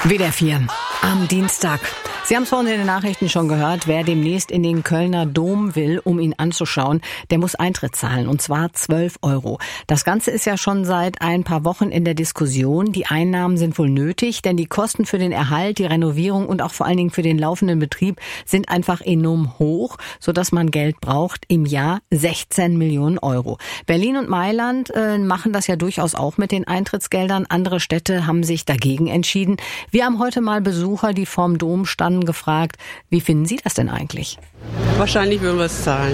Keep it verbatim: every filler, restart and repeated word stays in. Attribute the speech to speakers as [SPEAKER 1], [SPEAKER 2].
[SPEAKER 1] W D R vier am Dienstag. Sie haben es vorhin in den Nachrichten schon gehört, wer demnächst in den Kölner Dom will, um ihn anzuschauen, der muss Eintritt zahlen, und zwar zwölf Euro. Das Ganze ist ja schon seit ein paar Wochen in der Diskussion. Die Einnahmen sind wohl nötig, denn die Kosten für den Erhalt, die Renovierung und auch vor allen Dingen für den laufenden Betrieb sind einfach enorm hoch, sodass man Geld braucht, im Jahr sechzehn Millionen Euro. Berlin und Mailand äh, machen das ja durchaus auch mit den Eintrittsgeldern. Andere Städte haben sich dagegen entschieden. Wir haben heute mal Besucher, die vorm Dom standen, gefragt, wie finden Sie das denn eigentlich?
[SPEAKER 2] Wahrscheinlich würden wir es zahlen.